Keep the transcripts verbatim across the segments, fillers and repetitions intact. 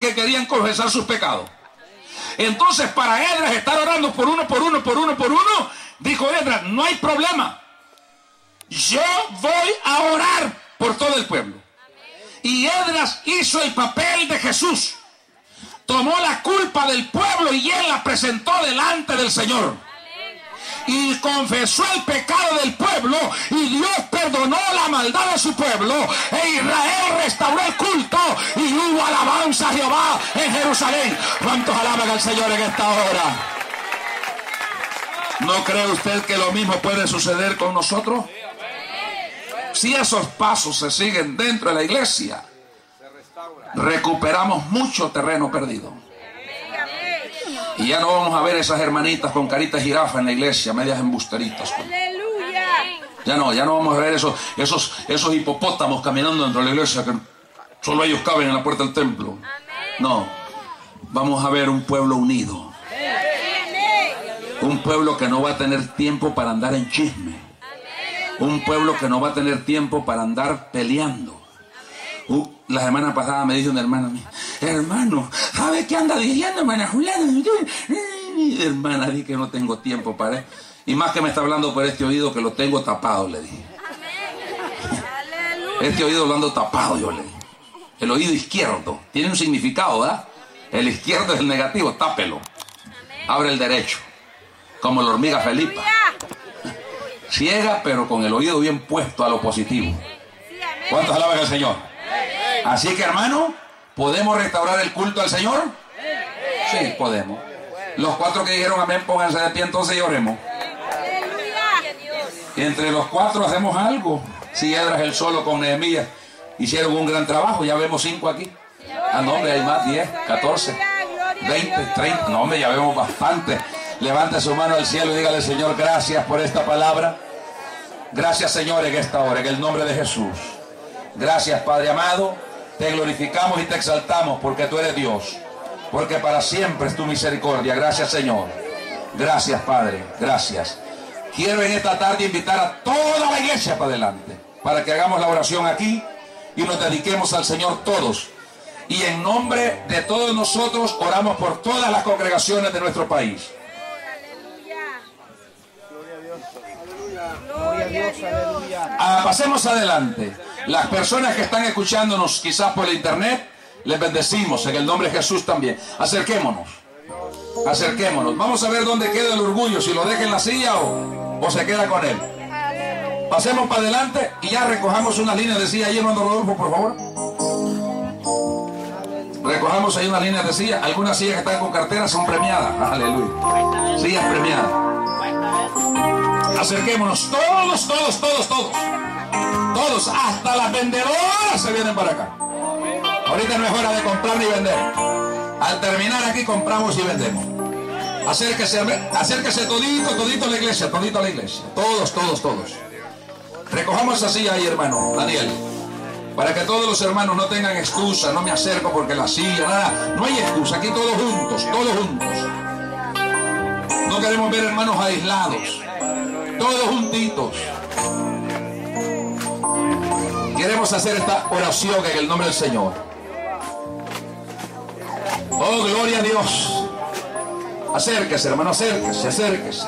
que querían confesar sus pecados. Entonces, para Esdras estar orando por uno, por uno, por uno, por uno, dijo Esdras, no hay problema. Yo voy a orar por todo el pueblo. Y Esdras hizo el papel de Jesús. Tomó la culpa del pueblo y él la presentó delante del Señor. Y confesó el pecado del pueblo, y Dios perdonó la maldad de su pueblo, e Israel restauró el culto, y hubo alabanza a Jehová en Jerusalén. ¿Cuántos alaban al Señor en esta hora? ¿No cree usted que lo mismo puede suceder con nosotros? Si esos pasos se siguen dentro de la iglesia, recuperamos mucho terreno perdido. Y ya no vamos a ver esas hermanitas con caritas jirafa en la iglesia, medias embusteritas. Ya no, ya no vamos a ver esos, esos, esos hipopótamos caminando dentro de la iglesia que solo ellos caben en la puerta del templo. No, vamos a ver un pueblo unido. Un pueblo que no va a tener tiempo para andar en chisme. Un pueblo que no va a tener tiempo para andar peleando. Uh, la semana pasada me dijo una hermana mía, hermano, ¿sabe qué anda diciendo, hermana Juliana? Hermana, dije que no tengo tiempo para eso. Y más que me está hablando por este oído que lo tengo tapado, le dije. Este oído lo ando tapado, yo le dije. El oído izquierdo tiene un significado, ¿verdad? El izquierdo es el negativo, tápelo. Abre el derecho, como la hormiga Felipa. Ciega, pero con el oído bien puesto a lo positivo. ¿Cuántos alaban al Señor? Así que, hermano, ¿podemos restaurar el culto al Señor? Sí, podemos. Los cuatro que dijeron amén, pónganse de pie entonces y oremos. Entre los cuatro hacemos algo. Si Esdras el solo con Nehemías hicieron un gran trabajo, ya vemos cinco aquí. Ah, no, hombre, hay más, diez, catorce, veinte, treinta. No, hombre, ya vemos bastante. Levante su mano al cielo y dígale, Señor, gracias por esta palabra. Gracias, Señor, en esta hora, en el nombre de Jesús. Gracias, Padre amado. Te glorificamos y te exaltamos porque tú eres Dios. Porque para siempre es tu misericordia. Gracias, Señor. Gracias, Padre. Gracias. Quiero en esta tarde invitar a toda la iglesia para adelante, para que hagamos la oración aquí y nos dediquemos al Señor todos. Y en nombre de todos nosotros oramos por todas las congregaciones de nuestro país. Gloria a Dios, aleluya. Ah, pasemos adelante. Las personas que están escuchándonos quizás por el internet, les bendecimos en el nombre de Jesús también. Acerquémonos. Acerquémonos. Vamos a ver dónde queda el orgullo, si lo deja en la silla o, o se queda con él. Pasemos para adelante y ya recojamos unas líneas de silla. Ahí, hermano Rodolfo, por favor. Recojamos ahí unas líneas de silla. Algunas sillas que están con carteras son premiadas. Aleluya. Sillas premiadas. Acerquémonos. Todos, todos, todos, todos. Todos, hasta las vendedoras se vienen para acá. Ahorita no es hora de comprar ni vender. Al terminar aquí compramos y vendemos. Acérquese, acérquese todito, todito a la iglesia, todito a la iglesia. Todos, todos, todos. Recojamos esa silla ahí, hermano Daniel. Para que todos los hermanos no tengan excusa, no me acerco porque la silla, nada. No hay excusa, aquí todos juntos, todos juntos. No queremos ver hermanos aislados. Todos juntitos. Queremos hacer esta oración en el nombre del Señor. Oh, gloria a Dios. Acérquese, hermano, acérquese, acérquese.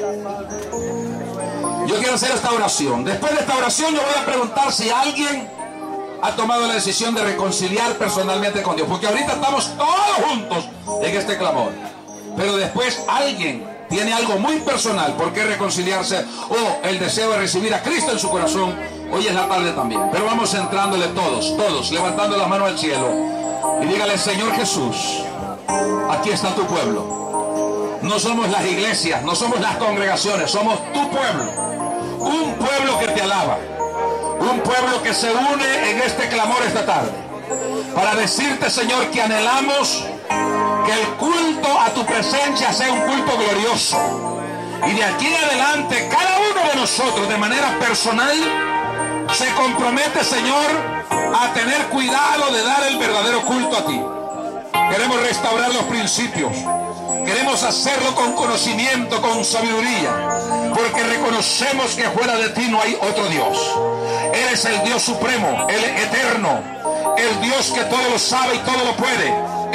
Yo quiero hacer esta oración. Después de esta oración yo voy a preguntar si alguien ha tomado la decisión de reconciliar personalmente con Dios. Porque ahorita estamos todos juntos en este clamor. Pero después alguien tiene algo muy personal por qué reconciliarse o el deseo de recibir a Cristo en su corazón. Hoy es la tarde también. Pero vamos entrándole todos, todos, levantando las manos al cielo. Y dígale, Señor Jesús, aquí está tu pueblo. No somos las iglesias, no somos las congregaciones, somos tu pueblo. Un pueblo que te alaba. Un pueblo que se une en este clamor esta tarde. Para decirte, Señor, que anhelamos que el culto a tu presencia sea un culto glorioso. Y de aquí en adelante, cada uno de nosotros, de manera personal, se compromete, Señor, a tener cuidado de dar el verdadero culto a ti. Queremos restaurar los principios. Queremos hacerlo con conocimiento, con sabiduría, porque reconocemos que fuera de ti no hay otro Dios. Eres el Dios supremo, el eterno, el Dios que todo lo sabe y todo lo puede.